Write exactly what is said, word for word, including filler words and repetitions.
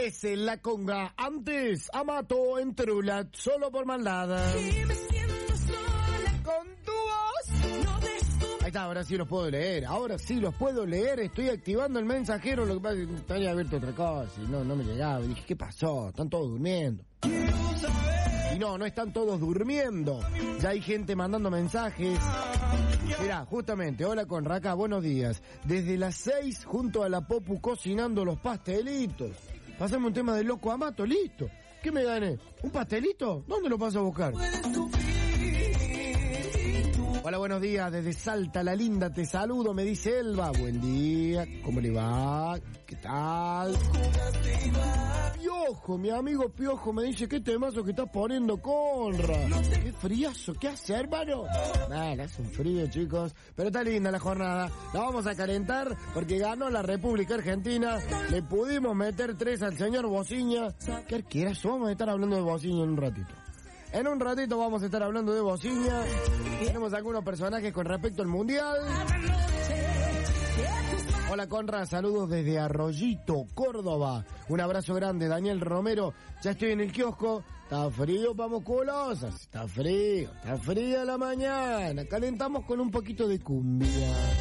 Es en la conga. Antes, Amato en Trula, solo por maldad. Con tu voz. Ahí está, ahora sí los puedo leer. Ahora sí los puedo leer. Estoy activando el mensajero. Lo que pasa es que tenía abierto otra cosa y no, no me llegaba. Y dije, ¿qué pasó? Están todos durmiendo. Y no, no están todos durmiendo. Ya hay gente mandando mensajes. Mirá, justamente, hola Conraca, buenos días. Desde las seis, junto a la Popu, cocinando los pastelitos. Pasame un tema de Loco Amato, listo. ¿Qué me gané? ¿Un pastelito? ¿Dónde lo paso a buscar? Hola, buenos días, desde Salta la Linda, te saludo, me dice Elba. Buen día, ¿cómo le va? ¿Qué tal? Piojo, mi amigo Piojo me dice, ¿qué temazo que estás poniendo, Conra? Qué friazo, ¿qué hace, hermano? Vale, hace un frío, chicos, pero está linda la jornada. La vamos a calentar porque ganó la República Argentina, le pudimos meter tres al señor Bociña. ¿Qué arquerazo? Vamos a estar hablando de Bociña en un ratito. En un ratito vamos a estar hablando de Bociña. Tenemos algunos personajes con respecto al Mundial. Hola Conra, saludos desde Arroyito, Córdoba. Un abrazo grande, Daniel Romero. Ya estoy en el kiosco. Está frío pa' musculosas. Está frío, está fría la mañana. Calentamos con un poquito de cumbia.